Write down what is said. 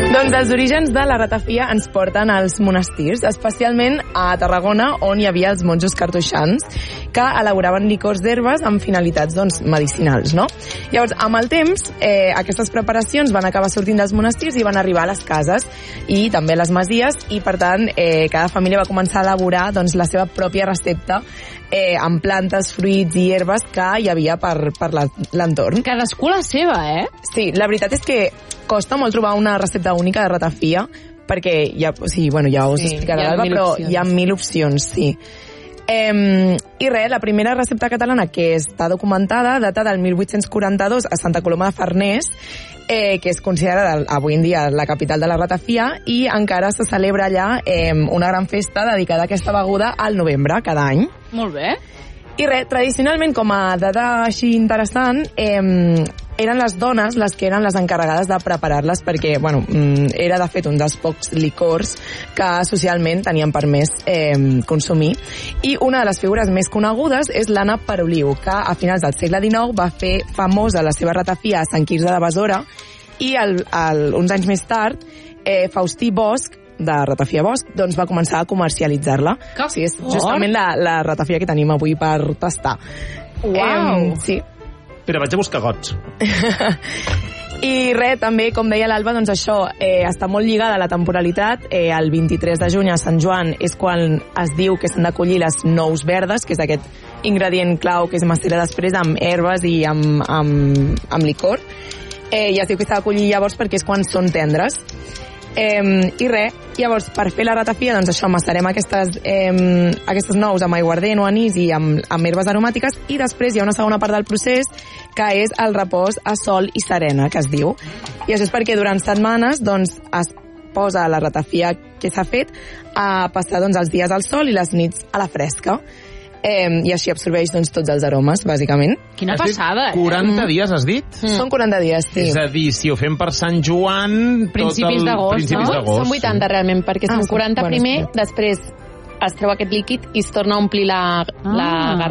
Doncs els orígens de la ratafia ens porten als monestirs, especialment a Tarragona, on hi havia els monjos cartoixans, que elaboraven licors d'herbes amb finalitats medicinals, no? Llavors, amb el temps, aquestes preparacions van acabar sortint dels monestirs i van arribar a les cases i també a les masies, i per tant cada família va començar a elaborar la seva pròpia recepta amb plantes, fruits i herbes que hi havia per l'entorn. Cadascú la seva, Sí, la veritat és que costa molt trobar una recepta única de ratafia, perquè ja us explicarà l'Alba, però hi ha 1000 opcions, sí. I res, la primera recepta catalana que està documentada data del 1842 a Santa Coloma de Farners, que és considerada avui en dia la capital de la ratafia, i encara se celebra allà una gran festa dedicada a aquesta beguda al novembre, cada any. Molt bé. I res, tradicionalment, com a dada així interessant, eren les dones les que eren les encarregades de preparar-les, perquè era de fet un dels pocs licors que socialment tenien permès consumir. I una de les figures més conegudes és l'Anna Paroliu, que a finals del segle XIX va fer famosa la seva ratafia a Sant Quirze de Besora, i uns anys més tard Faustí Bosch, de Ratafia Bosch, va començar a comercialitzar-la. Sí, és justament la ratafia que tenim avui per tastar. Uau! Sí. Però vaig a buscar gots. I res, també, com deia l'Alba, això està molt lligada a la temporalitat. El 23 de juny a Sant Joan és quan es diu que s'han de collir les nous verdes, que és aquest ingredient clau que es macera després amb herbes i amb licor. I es diu que s'ha de collir llavors perquè és quan són tendres. I res, llavors per fer la ratafia macerem aquestes nous amb aiguardent o anís i amb herbes aromàtiques, i després hi ha una segona part del procés que és el repòs a sol i serena, que es diu, i això és perquè durant setmanes es posa la ratafia que s'ha fet a passar els dies al sol i les nits a la fresca, i així absorbeix tots els aromes, bàsicament. Quina passada, 40 dies, has dit? Són 40 dies, sí. És a dir, si ho fem per Sant Joan... Principis d'agost, no? Són 80 realment, perquè són 40 primer, després es treu aquest líquid i es torna a omplir la garrafa